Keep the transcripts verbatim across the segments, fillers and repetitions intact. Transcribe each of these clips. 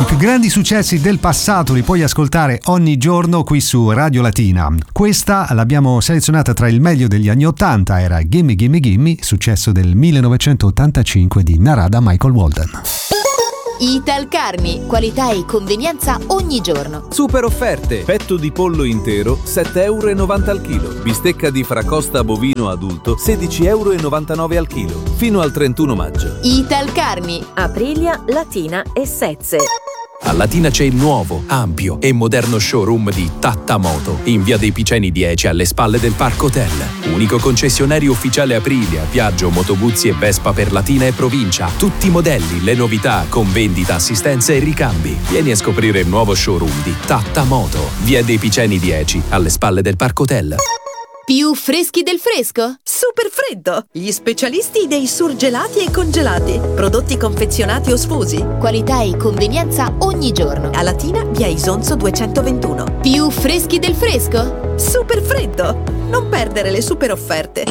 I più grandi successi del passato li puoi ascoltare ogni giorno qui su Radio Latina. Questa l'abbiamo selezionata tra il meglio degli anni ottanta, era Gimme Gimme Gimme, successo del millenovecentottantacinque di Narada Michael Walden. Italcarni, qualità e convenienza ogni giorno. Super offerte: petto di pollo intero sette virgola novanta euro al chilo, bistecca di fracosta bovino adulto sedici virgola novantanove euro al chilo, fino al trentuno maggio. Italcarni, Aprilia, Latina e Sezze. A Latina c'è il nuovo, ampio e moderno showroom di Tattamoto in via dei Piceni dieci alle spalle del Parco Hotel. Unico concessionario ufficiale Aprilia, Piaggio, Motoguzzi e Vespa per Latina e provincia. Tutti i modelli, le novità, con vendita, assistenza e ricambi. Vieni a scoprire il nuovo showroom di Tattamoto, via dei Piceni dieci alle spalle del Parco Hotel. più freschi del fresco? Super freddo! Gli specialisti dei surgelati e congelati. Prodotti confezionati o sfusi. Qualità e convenienza ogni giorno. A Latina, via Isonzo duecentoventuno. Più freschi del fresco? Super freddo! Non perdere le super offerte.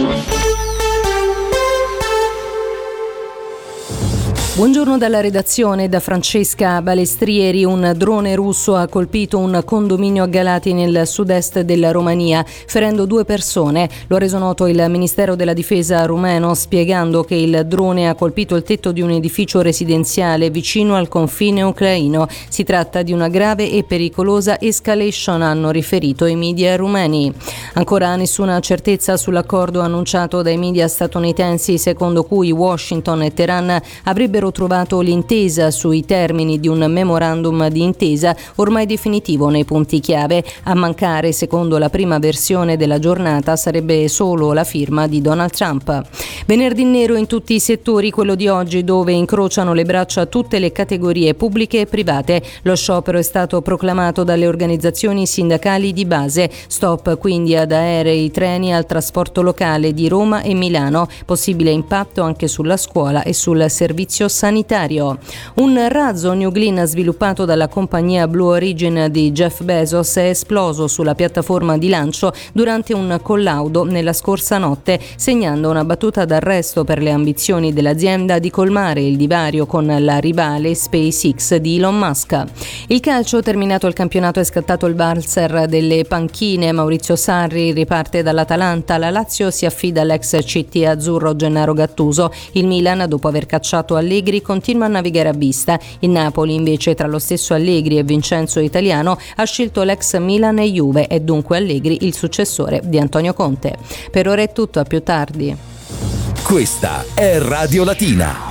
Buongiorno dalla redazione, da Francesca Balestrieri. Un drone russo ha colpito un condominio a Galati nel sud-est della Romania, ferendo due persone. Lo ha reso noto il Ministero della Difesa rumeno, spiegando che il drone ha colpito il tetto di un edificio residenziale vicino al confine ucraino. Si tratta di una grave e pericolosa escalation, hanno riferito i media rumeni. Ancora nessuna certezza sull'accordo annunciato dai media statunitensi, secondo cui Washington e Teheran avrebbero trovato l'intesa sui termini di un memorandum di intesa ormai definitivo nei punti chiave. A mancare, secondo la prima versione della giornata, sarebbe solo la firma di Donald Trump. Venerdì nero in tutti i settori, quello di oggi, dove incrociano le braccia tutte le categorie pubbliche e private. Lo sciopero è stato proclamato dalle organizzazioni sindacali di base. Stop quindi ad aerei, treni, al trasporto locale di Roma e Milano. Possibile impatto anche sulla scuola e sul servizio sanitario. Un razzo New Glenn sviluppato dalla compagnia Blue Origin di Jeff Bezos è esploso sulla piattaforma di lancio durante un collaudo nella scorsa notte, segnando una battuta d'arresto per le ambizioni dell'azienda di colmare il divario con la rivale SpaceX di Elon Musk. Il calcio, terminato il campionato, è scattato il valzer delle panchine. Maurizio Sarri riparte dall'Atalanta, la Lazio si affida all'ex C T azzurro Gennaro Gattuso, il Milan, dopo aver cacciato Allegri, continua a navigare a vista. Il Napoli, invece, tra lo stesso Allegri e Vincenzo Italiano, ha scelto l'ex Milan e Juve, e dunque Allegri il successore di Antonio Conte. Per ora è tutto, a più tardi. Questa è Radio Latina.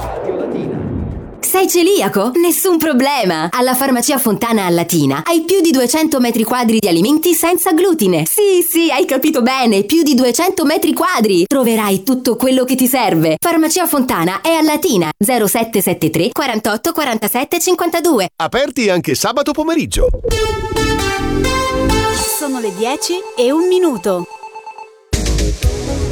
Sei celiaco? Nessun problema! Alla Farmacia Fontana a Latina hai più di duecento metri quadri di alimenti senza glutine. Sì, sì, hai capito bene, più di duecento metri quadri! Troverai tutto quello che ti serve. Farmacia Fontana è a Latina, zero sette sette tre quarantotto quarantasette cinquantadue. Aperti anche sabato pomeriggio. Sono le dieci e un minuto.